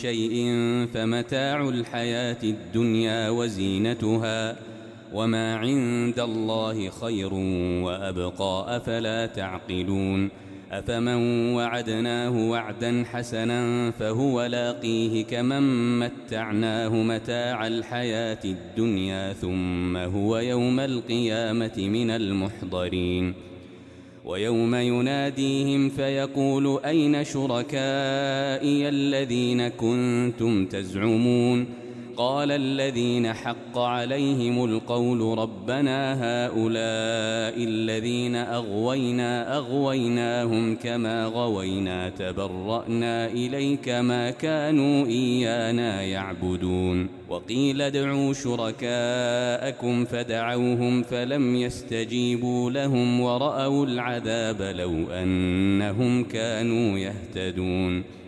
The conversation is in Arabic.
شيء فمتاع الحياة الدنيا وزينتها وما عند الله خير وأبقى أفلا تعقلون أفمن وعدناه وعدا حسنا فهو لاقيه كمن متعناه متاع الحياة الدنيا ثم هو يوم القيامة من المحضرين ويوم يناديهم فيقول أين شركائي الذين كنتم تزعمون قال الذين حق عليهم القول ربنا هؤلاء الذين أغويناهم كما غوينا تبرأنا إليك ما كانوا إيانا يعبدون وقيل ادعوا شركاءكم فدعوهم فلم يستجيبوا لهم ورأوا العذاب لو أنهم كانوا يهتدون